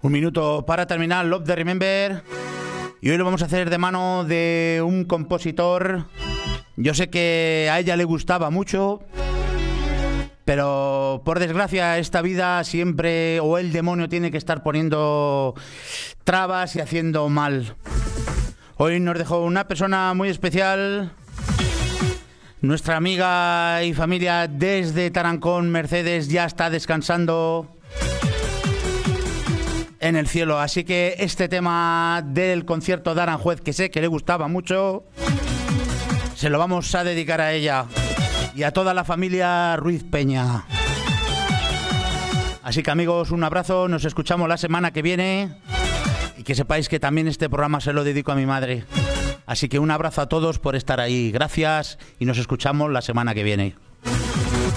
Un minuto para terminar Love the Remember. Y hoy lo vamos a hacer de mano de un compositor. Yo sé que a ella le gustaba mucho, pero por desgracia esta vida siempre o el demonio tiene que estar poniendo trabas y haciendo mal. Hoy nos dejó una persona muy especial, nuestra amiga y familia desde Tarancón. Mercedes ya está descansando en el cielo, así que este tema del concierto de Aranjuez, que sé que le gustaba mucho, se lo vamos a dedicar a ella y a toda la familia Ruiz Peña. Así que amigos, un abrazo, nos escuchamos la semana que viene y que sepáis que también este programa se lo dedico a mi madre. Así que un abrazo a todos por estar ahí, gracias y nos escuchamos la semana que viene.